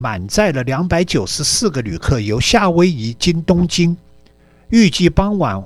满载了294个旅客由夏威夷经东京，预计傍晚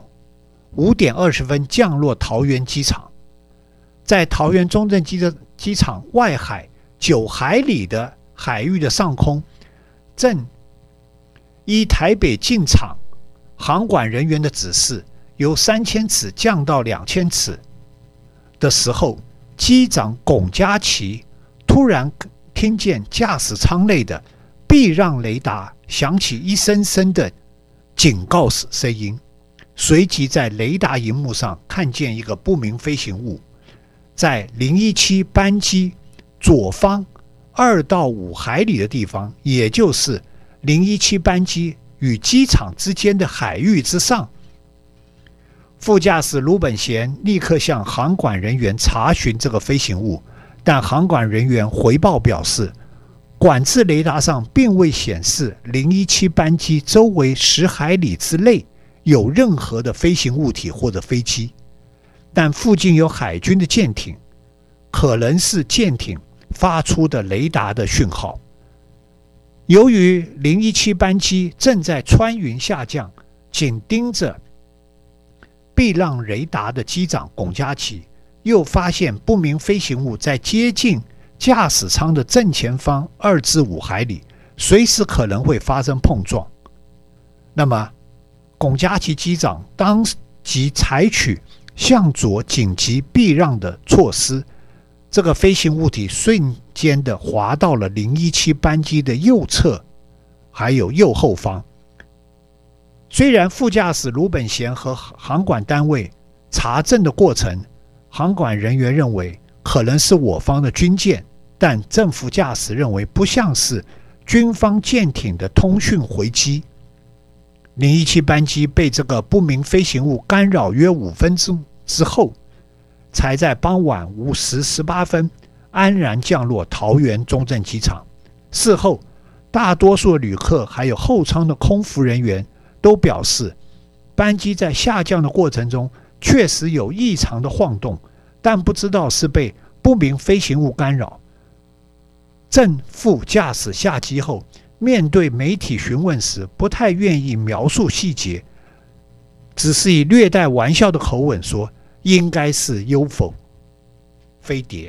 5点20分降落桃园机场。在桃园中正机场外海9海里的海域的上空，正依台北进场航管人员的指示，由3000尺降到2000尺的时候，机长龚家琪突然听见驾驶舱内的避让雷达响起一声声的警告声音，随即在雷达萤幕上看见一个不明飞行物在017班机左方2到5海里的地方，也就是017班机与机场之间的海域之上。副驾驶鲁本贤立刻向航管人员查询这个飞行物，但航管人员回报表示，管制雷达上并未显示017班机周围10海里之内有任何的飞行物体或者飞机，但附近有海军的舰艇，可能是舰艇发出的雷达的讯号。由于017班机正在穿云下降，紧盯着避让雷达的机长龚家琪又发现不明飞行物在接近驾驶舱的正前方2至5海里，随时可能会发生碰撞。那么龚家琪机长当即采取向左紧急避让的措施，这个飞行物体瞬间的滑到了017班机的右侧还有右后方。虽然副驾驶鲁本贤和航管单位查证的过程，航管人员认为可能是我方的军舰，但正副驾驶认为不像是军方舰艇的通讯回击。017班机被这个不明飞行物干扰约5分钟之后，才在傍晚5时18分安然降落桃园中正机场。事后，大多数旅客还有后舱的空服人员都表示，班机在下降的过程中确实有异常的晃动，但不知道是被不明飞行物干扰。正副驾驶下机后，面对媒体询问时不太愿意描述细节，只是以略带玩笑的口吻说应该是 UFO 飞碟。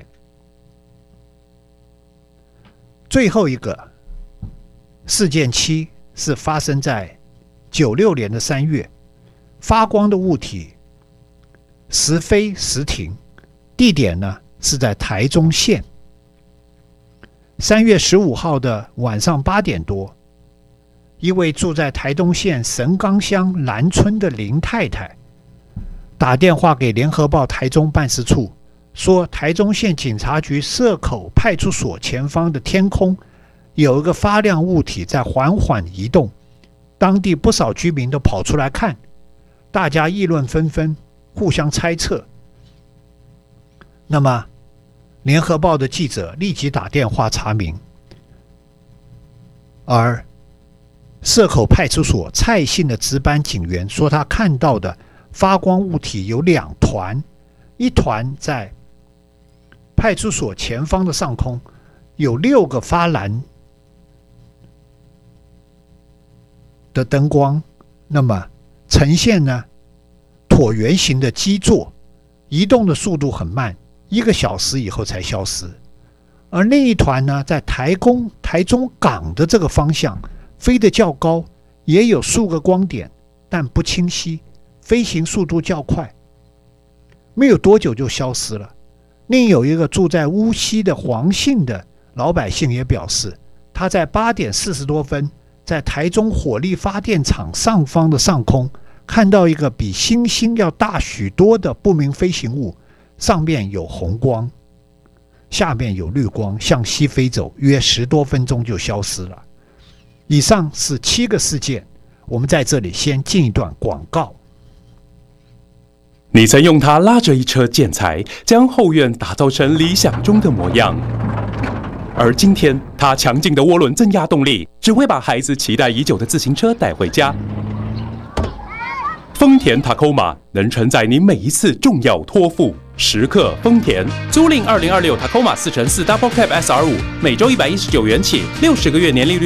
最后一个事件7是发生在96年的3月，发光的物体时飞时停，地点呢是在台中县。3月15号的晚上8点多，一位住在台东县神冈乡南村的林太太打电话给联合报台中办事处，说台中县警察局社口派出所前方的天空有一个发亮物体在缓缓移动，当地不少居民都跑出来看，大家议论纷纷，互相猜测。那么联合报的记者立即打电话查明，而社口派出所蔡姓的值班警员说，他看到的发光物体有2团，一团在派出所前方的上空，有6个发蓝的灯光，那么呈现呢椭圆形的基座，移动的速度很慢，1个小时以后才消失。而另一团呢，在台中港的这个方向飞得较高，也有数个光点，但不清晰，飞行速度较快，没有多久就消失了。另有一个住在乌溪的黄姓的老百姓也表示，他在8点40多分在台中火力发电厂上方的上空看到一个比星星要大许多的不明飞行物，上面有红光，下面有绿光，向西飞走，约10多分钟就消失了。以上是7个事件，我们在这里先进一段广告。 你曾用它拉着一车建材，将后院打造成理想中的模样。而今天，它强劲的涡轮增压动力，只会把孩子期待已久的自行车带回家。丰田 Tacoma 能承载你每一次重要托付。 时刻丰田。租赁2026 Tacoma 4x4 Double Cab SR5，每周119元起，60个月年利率